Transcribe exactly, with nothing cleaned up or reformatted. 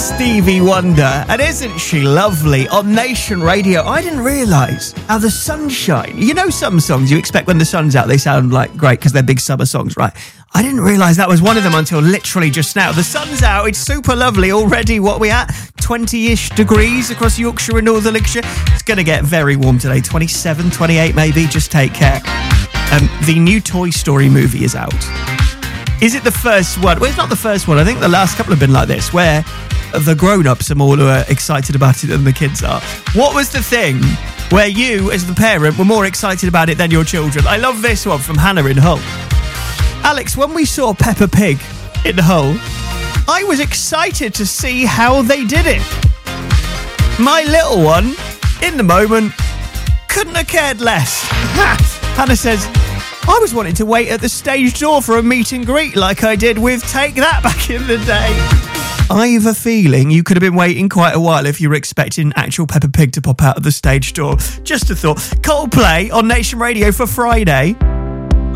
Stevie Wonder, and isn't she lovely, on Nation Radio. I didn't realise how the sunshine, you know some songs you expect when the sun's out they sound like great because they're big summer songs, right? I didn't realise that was one of them until literally just now. The sun's out, it's super lovely already. What are we at? twenty-ish degrees across Yorkshire and Northern Lincolnshire. It's going to get very warm today, twenty-seven, twenty-eight maybe, just take care. Um, the new Toy Story movie is out. Is it the first one? Well, it's not the first one. I think the last couple have been like this, where the grown-ups are more uh, excited about it than the kids are. What was the thing where you, as the parent, were more excited about it than your children? I love this one from Hannah in Hull. Alex, when we saw Peppa Pig in Hull, I was excited to see how they did it. My little one, in the moment, couldn't have cared less. Hannah says, I was wanting to wait at the stage door for a meet and greet like I did with Take That back in the day. I have a feeling you could have been waiting quite a while if you were expecting actual Peppa Pig to pop out of the stage door. Just a thought. Coldplay on Nation Radio for Friday.